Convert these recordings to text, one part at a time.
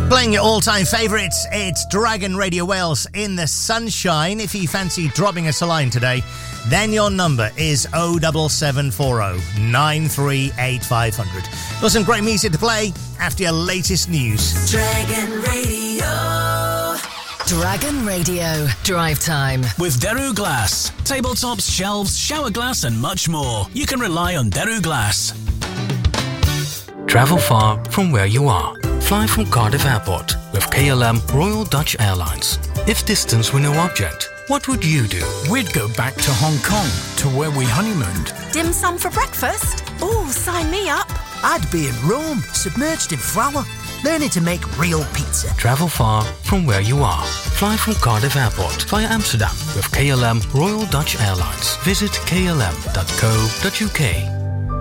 Playing your all-time favourites, it's Dragon Radio Wales in the sunshine. If you fancy dropping us a line today, then your number is 07740 938 500. Got some great music to play after your latest news. Dragon Radio. Dragon Radio Drive Time with Daru Glass. Tabletops, shelves, shower glass and much more. You can rely on Daru Glass. Travel far from where you are. Fly from Cardiff Airport with KLM Royal Dutch Airlines. If distance were no object, what would you do? We'd go back to Hong Kong, to where we honeymooned. Dim sum for breakfast? Oh, sign me up. I'd be in Rome, submerged in flour, learning to make real pizza. Travel far from where you are. Fly from Cardiff Airport via Amsterdam with KLM Royal Dutch Airlines. Visit klm.co.uk.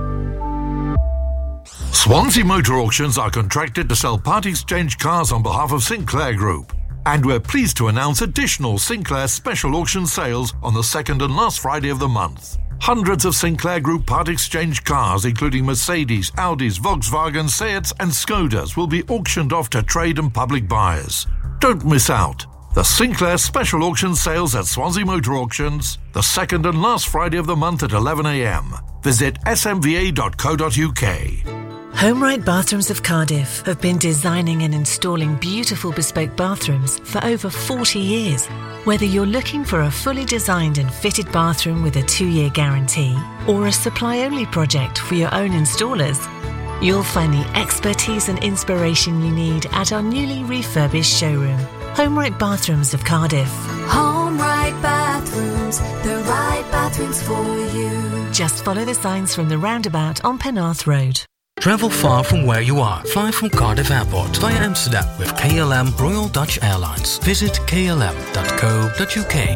Swansea Motor Auctions are contracted to sell part-exchange cars on behalf of Sinclair Group. And we're pleased to announce additional Sinclair special auction sales on the second and last Friday of the month. Hundreds of Sinclair Group part-exchange cars, including Mercedes, Audis, Volkswagen, Seats and Skodas, will be auctioned off to trade and public buyers. Don't miss out. The Sinclair special auction sales at Swansea Motor Auctions, the second and last Friday of the month at 11 a.m. Visit smva.co.uk. HomeRight Bathrooms of Cardiff have been designing and installing beautiful bespoke bathrooms for over 40 years. Whether you're looking for a fully designed and fitted bathroom with a 2-year guarantee or a supply-only project for your own installers, you'll find the expertise and inspiration you need at our newly refurbished showroom. HomeRight Bathrooms of Cardiff. HomeRight Bathrooms, the right bathrooms for you. Just follow the signs from the roundabout on Penarth Road. Travel far from where you are. Fly from Cardiff Airport via Amsterdam with KLM Royal Dutch Airlines. Visit klm.co.uk.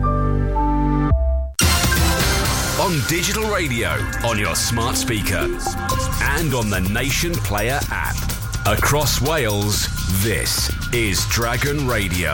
On digital radio, on your smart speaker, and on the Nation Player app. Across Wales, this is Dragon Radio.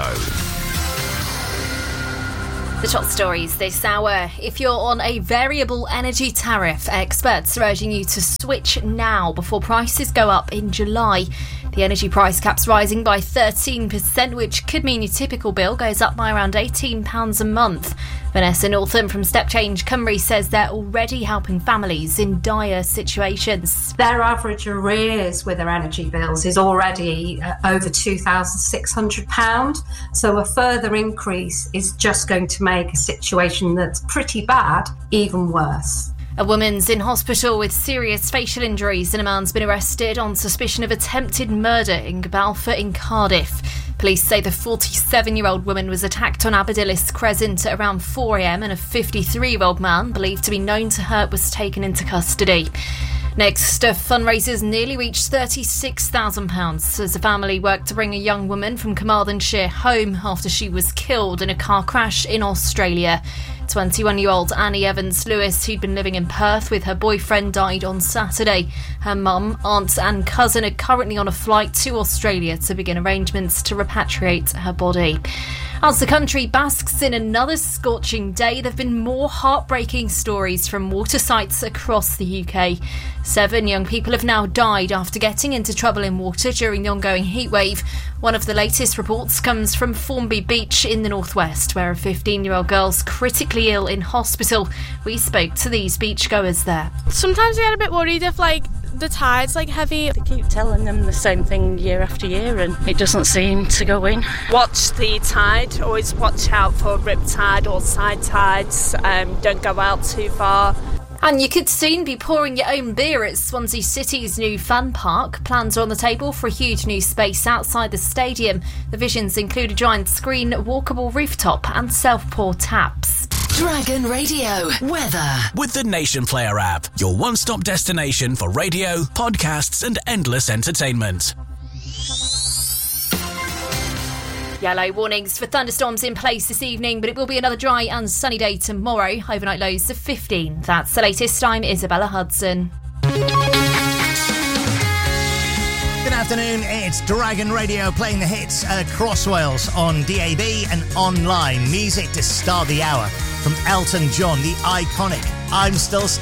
The top stories this hour. If you're on a variable energy tariff, experts are urging you to switch now before prices go up in July. The energy price cap's rising by 13%, which could mean your typical bill goes up by around £18 a month. Vanessa Northam from Step Change Cymru says they're already helping families in dire situations. Their average arrears with their energy bills is already over £2,600. So a further increase is just going to make a situation that's pretty bad even worse. A woman's in hospital with serious facial injuries and a man's been arrested on suspicion of attempted murder in Gabalfa in Cardiff. Police say the 47-year-old woman was attacked on Aberdilis Crescent at around 4 a.m. and a 53-year-old man, believed to be known to her, was taken into custody. Next, fundraisers nearly reached £36,000 as the family worked to bring a young woman from Carmarthenshire home after she was killed in a car crash in Australia. 21-year-old Annie Evans-Lewis, who'd been living in Perth with her boyfriend, died on Saturday. Her mum, aunt and cousin are currently on a flight to Australia to begin arrangements to repatriate her body. As the country basks in another scorching day, there have been more heartbreaking stories from water sites across the UK. 7 young people have now died after getting into trouble in water during the ongoing heatwave. One of the latest reports comes from Formby Beach in the northwest, where a 15-year-old girl's critically ill in hospital. We spoke to these beachgoers there. Sometimes we get a bit worried if, the tide's heavy. They keep telling them the same thing year after year and it doesn't seem to go in. Watch the tide, always watch out for rip tide or side tides, don't go out too far. And you could soon be pouring your own beer at Swansea City's new fan park. Plans are on the table for a huge new space outside the stadium. The visions include a giant screen, walkable rooftop and self-pour taps. Dragon Radio weather with the Nation Player app, your one-stop destination for radio, podcasts and endless entertainment. Yellow warnings for thunderstorms in place this evening, but it will be another dry and sunny day tomorrow. Overnight lows of 15. That's the latest. I'm Isabella Hudson. Good afternoon, it's Dragon Radio playing the hits across Wales on DAB and online. Music to start the hour from Elton John, the iconic I'm Still Standing.